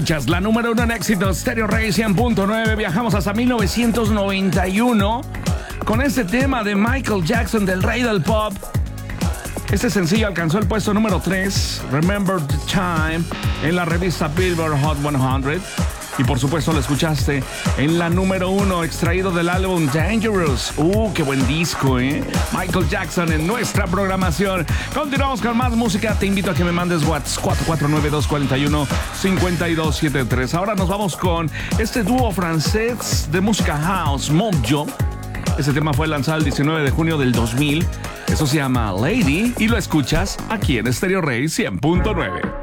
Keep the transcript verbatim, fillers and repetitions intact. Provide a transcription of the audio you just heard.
Escuchas la número uno en éxitos, Stereo Rey cien punto nueve. Viajamos hasta mil novecientos noventa y uno con este tema de Michael Jackson, del rey del pop. Este sencillo alcanzó el puesto número tres, Remember the Time, en la revista Billboard Hot cien. Y por supuesto lo escuchaste en la número uno, extraído del álbum Dangerous. Uh, qué buen disco, ¿eh? Michael Jackson en nuestra programación. Continuamos con más música. Te invito a que me mandes WhatsApp cuatro cuatro nueve, dos cuatro uno, cinco dos siete tres. Ahora nos vamos con este dúo francés de música house, Mojo. Este tema fue lanzado el diecinueve de junio del dos mil. Eso se llama Lady y lo escuchas aquí en Stereo Rey cien punto nueve.